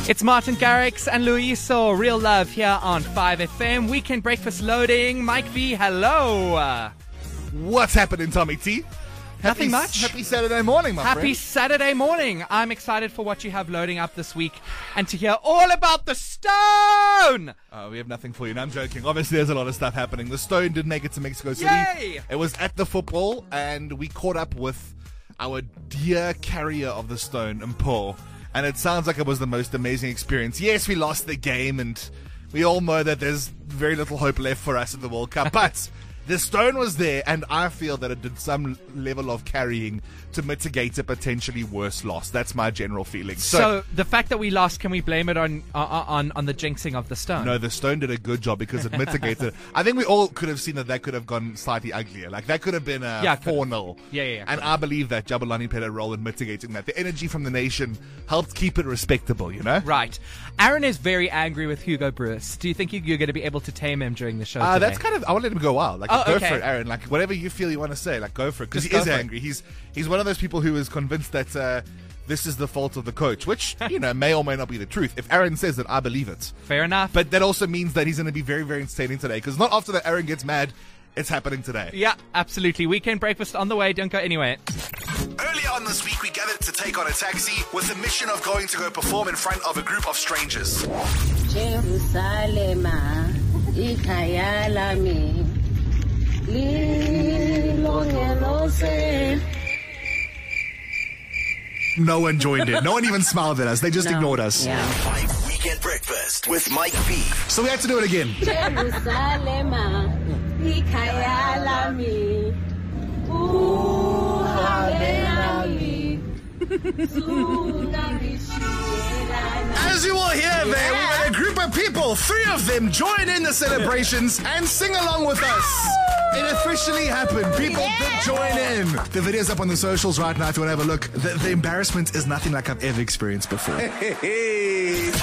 It's Martin Garrix and Luiso, Real Love here on 5FM. Weekend breakfast loading. Mike V, hello. What's happening, Tommy T? Nothing much. Happy Saturday morning, my friend. Happy Saturday morning. I'm excited for what you have loading up this week and to hear all about the Stone. We have nothing for you. No, I'm joking. Obviously, there's a lot of stuff happening. The Stone did make it to Mexico City. Yay! It was at the football, and we caught up with our dear carrier of the Stone, Mpho. And it sounds like it was the most amazing experience. Yes, we lost the game, and we all know that there's very little hope left for us at the World Cup. But the Stone was there, and I feel that it did some level of carrying to mitigate a potentially worse loss. That's my general feeling. So the fact that we lost, can we blame it on the jinxing of the Stone? No, the Stone did a good job because it mitigated. I think we all could have seen that could have gone slightly uglier. Like, that could have been a 4-0. Yeah. And I believe that Jabulani played a role in mitigating that. The energy from the nation helped keep it respectable, you know? Right. Aaron is very angry with Hugo Bruce. Do you think you're going to be able to tame him during the show today? That's kind of, I want to let him go wild. Like, go okay. for it, Aaron. Like, whatever you feel you want to say, like, go for it. Because he Just is go for angry. He's one of those people who is convinced that this is the fault of the coach, which, may or may not be the truth. If Aaron says that, I believe it. Fair enough. But that also means that he's going to be very, very entertaining today. Because not after that Aaron gets mad, it's happening today. Yeah, absolutely. Weekend breakfast on the way. Don't go anywhere. Earlier on this week, we gathered to take on a taxi with the mission of going to go perform in front of a group of strangers. Jerusalem, ikhaya lami, lilungelo se. No one joined in. No one even smiled at us. They just ignored us. Yeah. 5 Weekend Breakfast with Mike V. So we had to do it again. Jerusalem, ikhaya lami, uhambe nami, As you will hear there, we had a group of people, 3 of them, join in the celebrations and sing along with us. It officially happened. People did join in. The video's up on the socials right now if you want to have a look. The embarrassment is nothing like I've ever experienced before.